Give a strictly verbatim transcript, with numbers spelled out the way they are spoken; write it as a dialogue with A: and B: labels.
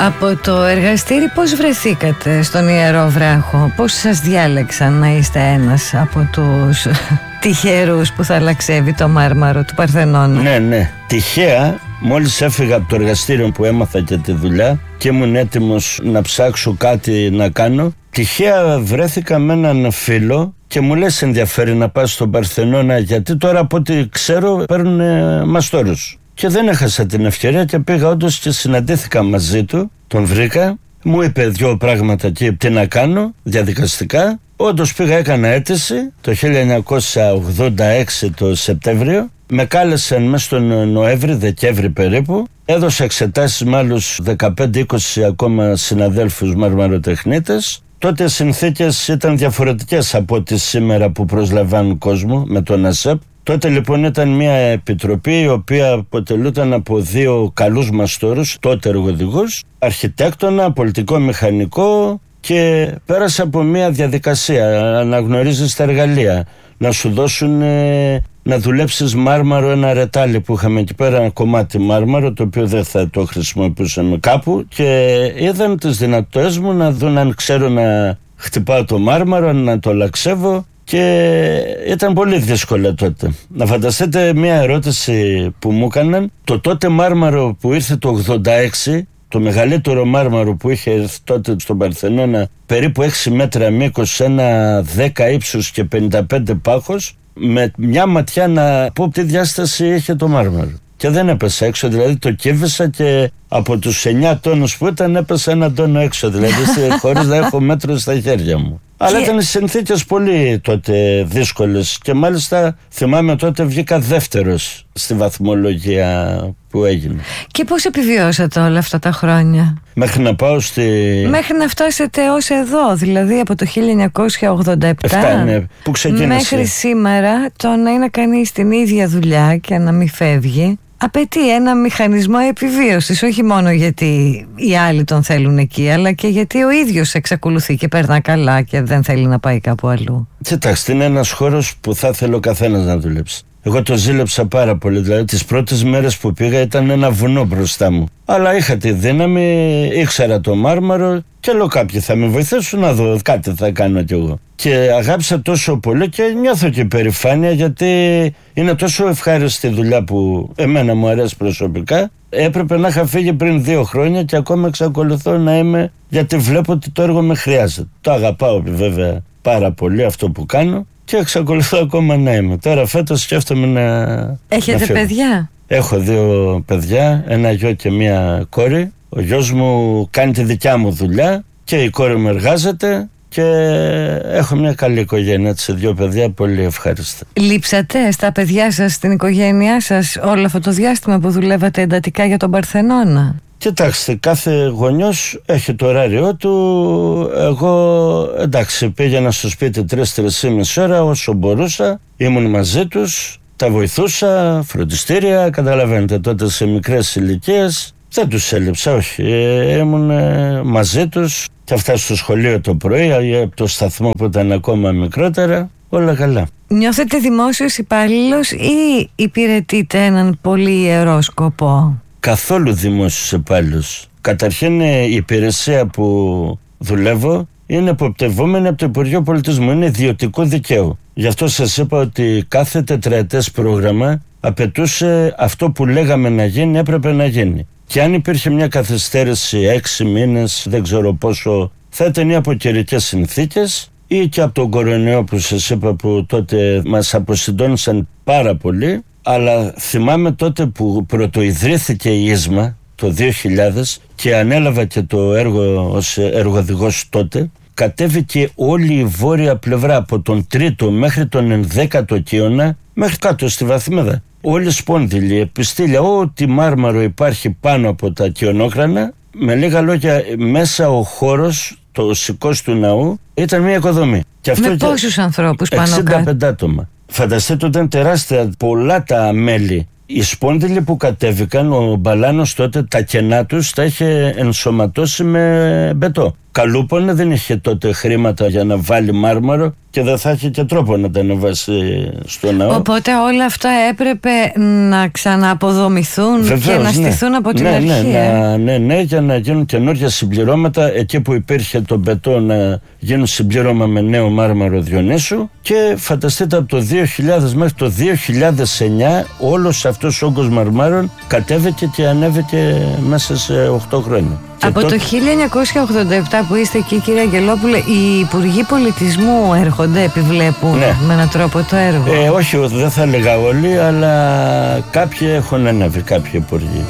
A: Από το εργαστήρι πώς βρεθήκατε στον Ιερό Βράχο? Πώς σας διάλεξαν να είστε ένας από τους τυχερούς που θα αλλαξεύει το μάρμαρο του Παρθενώνα?
B: Ναι, ναι, τυχαία μόλις έφυγα από το εργαστήριο που έμαθα και τη δουλειά και ήμουν έτοιμος να ψάξω κάτι να κάνω, τυχαία βρέθηκα με έναν φίλο και μου λέει: σε ενδιαφέρει να πας στον Παρθενώνα? Γιατί τώρα από ό,τι ξέρω παίρνουν μαστόρους. Και δεν έχασα την ευκαιρία και πήγα όντως και συναντήθηκα μαζί του. Τον βρήκα, μου είπε δύο πράγματα εκεί τι να κάνω διαδικαστικά. Όντως πήγα, έκανα αίτηση το χίλια εννιακόσια ογδόντα έξι το Σεπτέμβριο. Με κάλεσαν μέσα στον Νοέμβρη, Δεκέμβρη περίπου. Έδωσα εξετάσεις με άλλους δεκαπέντε είκοσι ακόμα συναδέλφους μαρμαροτεχνίτες. Τότε οι συνθήκες ήταν διαφορετικές από ό,τι σήμερα που προσλαμβάνουν κόσμο με τον ΑΣΕΠ. Τότε λοιπόν ήταν μια επιτροπή η οποία αποτελούταν από δύο καλούς μαστόρους, τότε εργοδηγούς, αρχιτέκτονα, πολιτικό μηχανικό, και πέρασε από μια διαδικασία. Αναγνωρίζεις τα εργαλεία, να σου δώσουν ε, να δουλέψεις μάρμαρο, ένα ρετάλι που είχαμε εκεί πέρα, ένα κομμάτι μάρμαρο το οποίο δεν θα το χρησιμοποιούσαμε κάπου, και είδαν τις δυνατότητες μου να δουν αν ξέρω να χτυπάω το μάρμαρο, να το λαξεύω. Και ήταν πολύ δύσκολο τότε. Να φανταστείτε μια ερώτηση που μου έκαναν. Το τότε μάρμαρο που ήρθε το ογδόντα έξι, το μεγαλύτερο μάρμαρο που είχε έρθει τότε στον Παρθενώνα, περίπου έξι μέτρα μήκος, ένα δέκα ύψος και πενήντα πέντε πάχος, με μια ματιά να πω τι διάσταση είχε το μάρμαρο. Και δεν έπεσε έξω, δηλαδή το κύβησα και από τους εννιά τόνους που ήταν έπεσε ένα τόνο έξω, δηλαδή χωρίς να έχω μέτρο στα χέρια μου. Αλλά και... ήταν οι συνθήκες πολύ τότε δύσκολες και μάλιστα θυμάμαι τότε βγήκα δεύτερος στη βαθμολογία που έγινε. Και πώς επιβιώσατε όλα αυτά τα χρόνια? Μέχρι να πάω στη... Μέχρι να φτάσετε ως εδώ, δηλαδή από το χίλια εννιακόσια ογδόντα επτά Εφτά, ναι, που ξεκίνησε. Μέχρι σήμερα, το να είναι κανείς την ίδια δουλειά και να μην φεύγει απαιτεί ένα μηχανισμό επιβίωσης, όχι μόνο γιατί οι άλλοι τον θέλουν εκεί, αλλά και γιατί ο ίδιος εξακολουθεί και περνά καλά και δεν θέλει να πάει κάπου αλλού. Κοιτάξτε, είναι ένας χώρος που θα θέλω ο καθένας να δουλέψει. Εγώ το ζήλεψα πάρα πολύ, δηλαδή τις πρώτες μέρες που πήγα ήταν ένα βουνό μπροστά μου. Αλλά είχα τη δύναμη, ήξερα το μάρμαρο και λέω κάποιοι θα με βοηθήσουν να δω, κάτι θα κάνω κι εγώ. Και αγάπησα τόσο πολύ και νιώθω και περηφάνεια γιατί είναι τόσο ευχάριστη δουλειά που εμένα μου αρέσει προσωπικά. Έπρεπε να είχα φύγει πριν δύο χρόνια και ακόμα εξακολουθώ να είμαι, γιατί βλέπω ότι το έργο με χρειάζεται. Το αγαπάω βέβαια πάρα πολύ αυτό που κάνω και εξακολουθώ ακόμα να είμαι. Τώρα φέτος σκέφτομαι να... Έχετε να παιδιά? Έχω δύο παιδιά, ένα γιο και μία κόρη. Ο γιος μου κάνει τη δικιά μου δουλειά και η κόρη μου εργάζεται και έχω μια καλή οικογένεια, έτσι, δύο παιδιά πολύ ευχάριστα. Λείψατε στα παιδιά σας, στην οικογένειά σας όλο αυτό το διάστημα που δουλεύατε εντατικά για τον Παρθενώνα? Κοιτάξτε, κάθε γονιός έχει το ωράριό του. Εγώ εντάξει πήγαινα στο σπίτι τρεις-τρεις και μισή ώρα όσο μπορούσα, ήμουν μαζί τους, τα βοηθούσα, φροντιστήρια, καταλαβαίνετε τότε σε μικρές ηλικίες. Δεν τους έλειψα, όχι, ε, ήμουν ε, μαζί τους και αυτά στο σχολείο το πρωί, από το σταθμό που ήταν ακόμα μικρότερα, όλα καλά. Νιώθετε δημόσιος υπάλληλος ή υπηρετείτε έναν πολύ ιερό σκοπό? Καθόλου δημόσιος υπάλληλος. Καταρχήν η υπηρεσία που δουλεύω είναι εποπτευόμενη από το Υπουργείο Πολιτισμού, είναι ιδιωτικού δικαίου. Γι' αυτό σας είπα ότι κάθε τετραετές πρόγραμμα απαιτούσε αυτό που λέγαμε να γίνει, έπρεπε να γίνει. Και αν υπήρχε μια καθυστέρηση έξι μήνες, δεν ξέρω πόσο, θα ήταν ή από καιρικές συνθήκες ή και από τον κορονοϊό που σας είπα που τότε μας αποσυντώνησαν πάρα πολύ. Αλλά θυμάμαι τότε που πρωτοειδρύθηκε η ΙΣΜΑ το δύο χιλιάδες και ανέλαβα και το έργο ως εργοδηγός τότε, κατέβηκε όλη η βόρεια πλευρά από τον τρίτο μέχρι τον ενδέκατο κύωνα μέχρι κάτω στη βαθμίδα. Όλοι σπόνδυλοι, επιστήλια, ό,τι μάρμαρο υπάρχει πάνω από τα κυωνόκρανα. Με λίγα λόγια, μέσα ο χώρος, το σηκώς του ναού, ήταν μια οικοδομή. Και αυτό με πόσους ανθρώπους πάνω κάτω? εξήντα πέντε άτομα. Φανταστείτε ότι ήταν τεράστια, πολλά τα μέλη. Οι σπόνδυλοι που κατέβηκαν, ο Μπαλάνος τότε τα κενά τους τα είχε ενσωματώσει με μπετό. Καλούπωνε, δεν είχε τότε χρήματα για να βάλει μάρμαρο. και δεν θα έχει και τρόπο να τα ανεβάσει στο ναό.
A: Οπότε όλα αυτά έπρεπε να ξανααποδομηθούν. Βεβαίως, και να στηθούν ναι. από την
B: ναι,
A: αρχή.
B: Ναι, ναι, ναι, ναι, για να γίνουν καινούργια συμπληρώματα. Εκεί που υπήρχε το μπετό να γίνουν συμπλήρωμα με νέο μάρμαρο Διονύσου. Και φανταστείτε, από το δύο χιλιάδες μέχρι το δύο χιλιάδες εννιά όλος αυτός ο όγκος μαρμάρων κατέβηκε και ανέβηκε μέσα σε οκτώ χρόνια.
A: Από τότε... το χίλια εννιακόσια ογδόντα επτά που είστε εκεί, κύριε Αγγελόπουλε, οι Υπουργοί Πολιτισμού έρχονται, επιβλέπουν ναι. με έναν τρόπο το έργο.
B: Ε, όχι, δεν θα έλεγα όλοι, αλλά κάποιοι έχουν ανέβει, κάποιοι υπουργοί.